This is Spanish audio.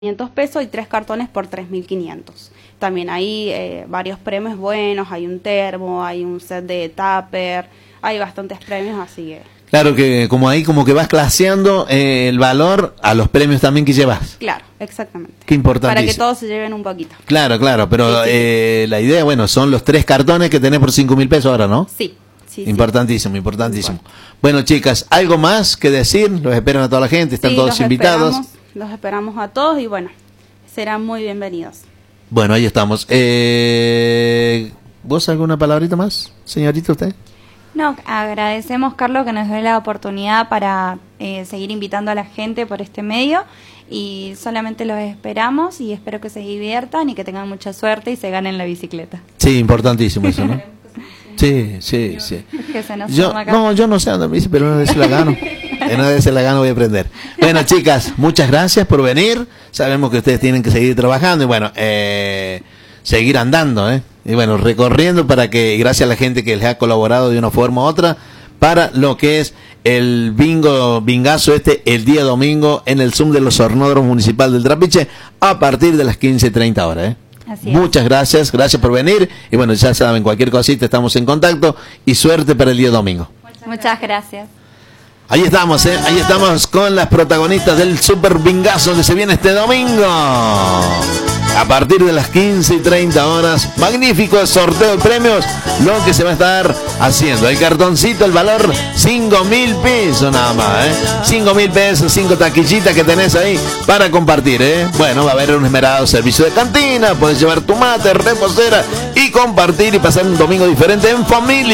$500 y 3 cartones por 3.500. También hay varios premios buenos, hay un termo, hay un set de tupper, hay bastantes premios, así que... Claro que como ahí como que vas claseando el valor a los premios también que llevas. Claro, exactamente. Qué importante. Para que todos se lleven un poquito. Claro, pero sí. La idea, bueno, son los 3 cartones que tenés por $5.000 ahora, ¿no? Sí. Importantísimo. Bueno, chicas, ¿algo más que decir? Los esperan a toda la gente, están todos invitados. Los esperamos a todos y bueno, serán muy bienvenidos. Bueno, ahí estamos. ¿Vos alguna palabrita más, señorita, usted? No, agradecemos, Carlos, que nos dé la oportunidad para seguir invitando a la gente por este medio y solamente los esperamos y espero que se diviertan y que tengan mucha suerte y se ganen la bicicleta. Sí, importantísimo eso, ¿no? Sí. Que se nos yo no sé andar bici, pero una vez la gano. Una vez la gano voy a aprender. Bueno, chicas, muchas gracias por venir. Sabemos que ustedes tienen que seguir trabajando y bueno, seguir andando, y bueno, recorriendo para que, gracias a la gente que les ha colaborado de una forma u otra, para lo que es el bingazo el día domingo en el Zoom de los Hornódromos Municipal del Trapiche a partir de las 15:30 horas, Muchas gracias por venir y bueno, ya saben, cualquier cosita estamos en contacto y suerte para el día domingo. Muchas gracias. Ahí estamos con las protagonistas del Super Bingazo que se viene este domingo a partir de las 15:30 horas. Magnífico sorteo de premios, lo que se va a estar haciendo. El cartoncito, el valor $5.000 nada más, $5.000, 5 taquillitas que tenés ahí para compartir, Bueno, va a haber un esmerado servicio de cantina, puedes llevar tu mate, reposera y compartir y pasar un domingo diferente en familia.